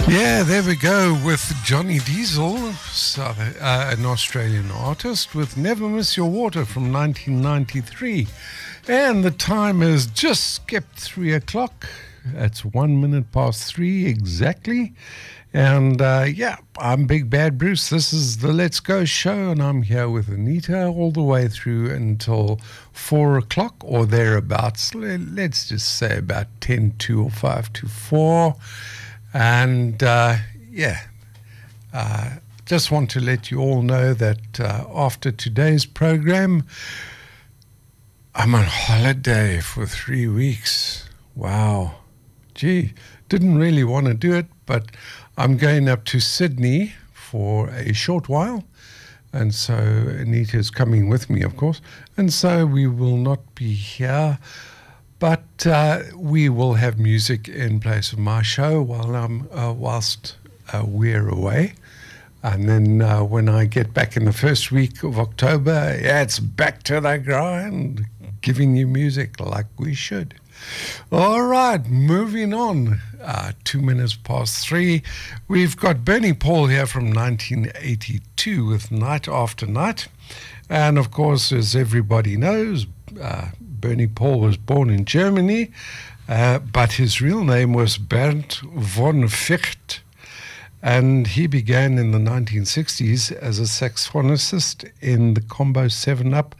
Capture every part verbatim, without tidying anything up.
Yeah, there we go with Johnny Diesel, South, uh, an Australian artist, with Never Miss Your Water from nineteen ninety-three. And the time has just skipped three o'clock. It's one minute past three exactly. And uh, yeah, I'm Big Bad Bruce. This is the Let's Go show, and I'm here with Anita all the way through until four o'clock or thereabouts. Let's just say about ten to or five to four. And uh, yeah, uh, just want to let you all know that uh, after today's program, I'm on holiday for three weeks. Wow. Gee, didn't really want to do it, but I'm going up to Sydney for a short while. And so Anita's coming with me, of course. And so we will not be here. But uh, we will have music in place of my show while I'm uh, whilst uh, we're away, and then uh, when I get back in the first week of October, yeah, it's back to the grind, giving you music like we should. All right, moving on. Uh, two minutes past three. We've got Bernie Paul here from nineteen eighty-two with Night After Night, and of course, as everybody knows, Uh, Bernie Paul was born in Germany, uh, but his real name was Bernd von Ficht, and he began in the nineteen sixties as a saxophonist in the combo seven up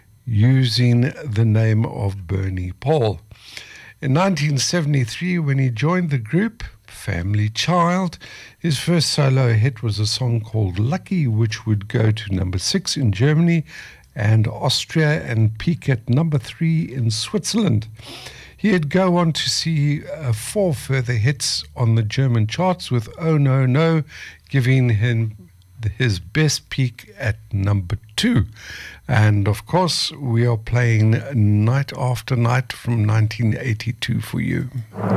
using the name of Bernie Paul. In nineteen seventy-three, when he joined the group Family Child, his first solo hit was a song called Lucky, which would go to number six in Germany and Austria, and peak at number three in Switzerland. He'd go on to see uh, four further hits on the German charts, with Oh No No giving him his best peak at number two. And of course, we are playing Night After Night from nineteen eighty-two for you.